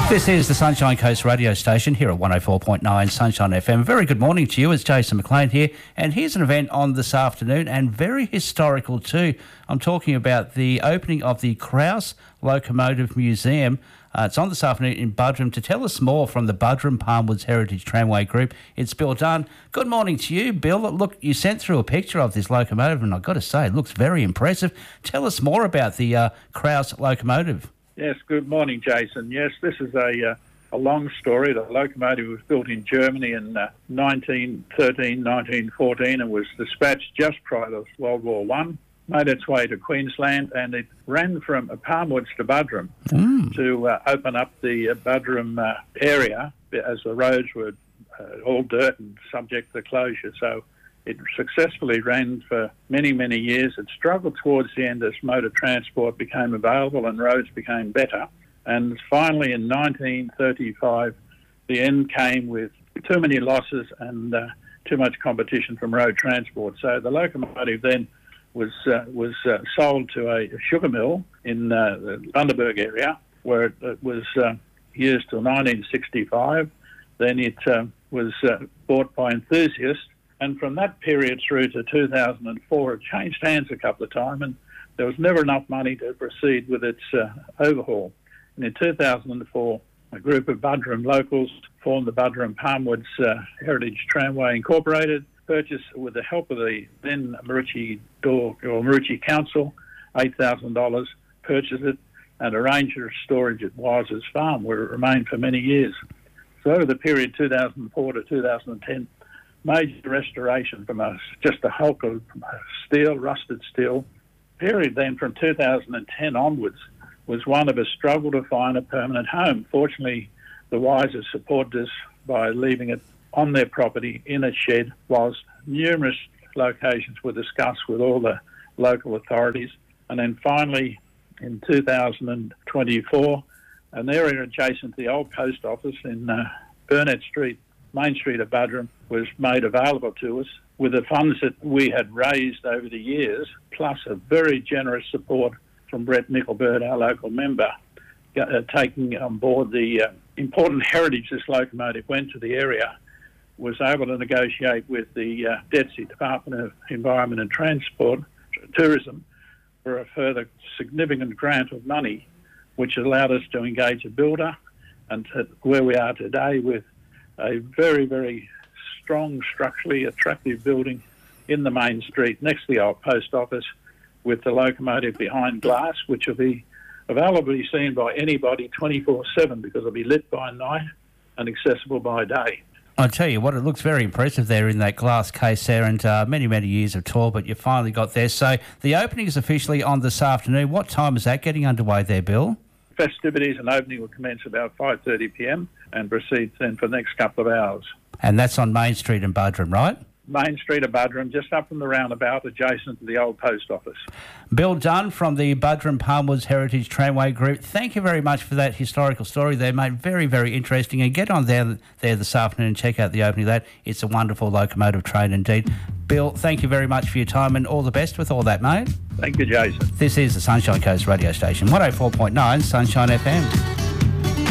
This is the Sunshine Coast radio station here at 104.9 Sunshine FM. Very good morning to you. It's Jason McLean here, and here's an event on this afternoon, and very historical too. I'm talking about the opening of the Krause Locomotive Museum. It's on this afternoon in Buderim. To tell us more from the Buderim Palmwoods Heritage Tramway Group, it's Bill Dunn. Good morning to you, Bill. Look, you sent through a picture of this locomotive, and I've got to say, it looks very impressive. Tell us more about the Krause locomotive. Yes, good morning, Jason. Yes, this is a long story. The locomotive was built in Germany in 1913, 1914 and was dispatched just prior to World War One, made its way to Queensland, and it ran from Palmwoods to Buderim to open up the Buderim area as the roads were all dirt and subject to closure. So it successfully ran for many, many years. It struggled towards the end as motor transport became available and roads became better. And finally, in 1935, the end came with too many losses and too much competition from road transport. So the locomotive then was sold to a sugar mill in the Bundaberg area, where it was used till 1965. Then it was bought by enthusiasts. And from that period through to 2004, it changed hands a couple of times, and there was never enough money to proceed with its overhaul. And in 2004, a group of Buderim locals formed the Buderim Palmwoods Heritage Tramway Incorporated, purchased, with the help of the then Maroochy Council, $8,000, purchased it, and arranged for storage at Wise's Farm, where it remained for many years. So over the period 2004 to 2010, major restoration from just a hulk of steel, rusted steel. Period then from 2010 onwards was one of a struggle to find a permanent home. Fortunately, the Wises supported us by leaving it on their property in a shed, whilst numerous locations were discussed with all the local authorities. And then finally, in 2024, an area adjacent to the old post office in Burnett Street, Main Street of Buderim, was made available to us with the funds that we had raised over the years, plus a very generous support from Brett Mickelbird, our local member, taking on board the important heritage this locomotive went to the area, was able to negotiate with the DETSI, Department of Environment and Tourism, for a further significant grant of money, which allowed us to engage a builder, and to where we are today with a very, very strong, structurally attractive building in the main street next to the old post office, with the locomotive behind glass, which will be available to be seen by anybody 24/7, because it'll be lit by night and accessible by day. I tell you what, it looks very impressive there in that glass case there, and many, many years of toil, but you finally got there. So the opening is officially on this afternoon. What time is that getting underway there, Bill? Festivities and opening will commence about 5:30 p.m. and proceed then for the next couple of hours. And that's on Main Street in Buderim, right? Main Street of Buderim, just up from the roundabout adjacent to the old post office. Bill Dunn from the Buderim Palmwoods Heritage Tramway Group, thank you very much for that historical story there, mate. Very, very interesting. And get on there this afternoon and check out the opening of that. It's a wonderful locomotive train indeed. Bill, thank you very much for your time, and all the best with all that, mate. Thank you, Jason. This is the Sunshine Coast radio station, 104.9 Sunshine FM.